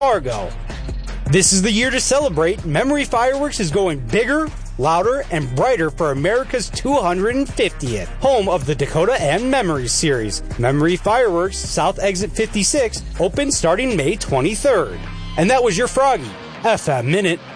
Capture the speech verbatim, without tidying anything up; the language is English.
Fargo. This is the year to celebrate. Memory Fireworks is going bigger, louder, and brighter for America's two hundred fiftieth. Home of the Dakota and Memories series. Memory Fireworks, South Exit fifty-six, open starting May twenty-third. And that was your Froggy F M Minute.